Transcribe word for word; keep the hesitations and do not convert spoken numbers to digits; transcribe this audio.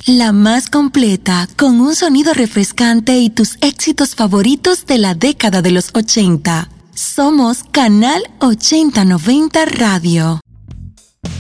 La más completa, con un sonido refrescante y tus éxitos favoritos de la década de los ochenta. Somos Canal ochenta noventa Radio.